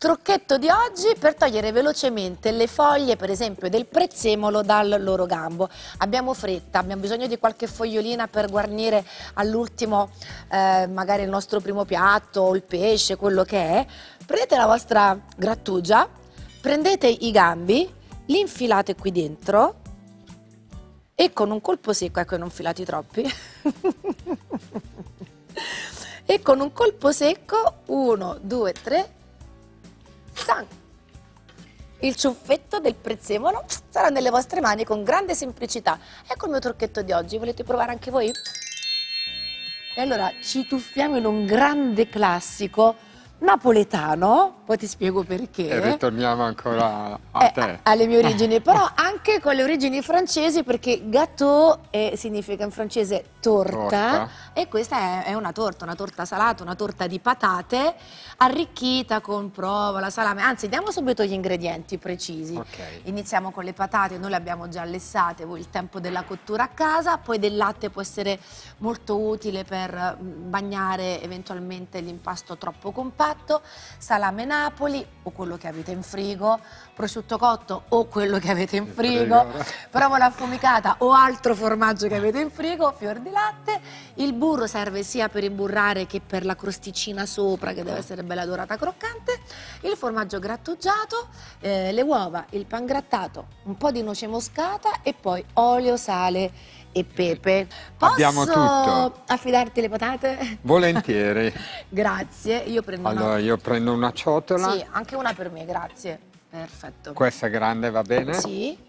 Trucchetto di oggi per togliere velocemente le foglie, per esempio, del prezzemolo dal loro gambo. Abbiamo fretta, abbiamo bisogno di qualche fogliolina per guarnire all'ultimo, magari il nostro primo piatto, o il pesce, quello che è. Prendete la vostra grattugia, prendete i gambi, li infilate qui dentro e con un colpo secco, ecco, non filati troppi, e con un colpo secco, 1, 2, 3, il ciuffetto del prezzemolo sarà nelle vostre mani con grande semplicità. Ecco il mio trucchetto di oggi, volete provare anche voi? E allora ci tuffiamo in un grande classico napoletano, poi ti spiego perché. E ritorniamo ancora a te. Alle mie origini, però anche con le origini francesi, perché gâteau significa in francese torta, e questa è una torta salata, una torta di patate arricchita con provola, salame. Anzi, diamo subito gli ingredienti precisi. Okay. Iniziamo con le patate, noi le abbiamo già lessate, voi il tempo della cottura a casa, poi del latte può essere molto utile per bagnare eventualmente l'impasto troppo compatto, salame Napoli o quello che avete in frigo, prosciutto cotto o quello che avete in frigo, provola affumicata o altro formaggio che avete in frigo, fior di latte. Il burro serve sia per imburrare che per la crosticina sopra, che deve essere bella dorata croccante, il formaggio grattugiato, le uova, il pangrattato, un po' di noce moscata e poi olio, sale e pepe. Posso Abbiamo tutto. affidarti le patate? Volentieri. Grazie, io prendo Allora io prendo una ciotola. Sì, anche una per me, grazie. Perfetto. Questa grande va bene? Sì.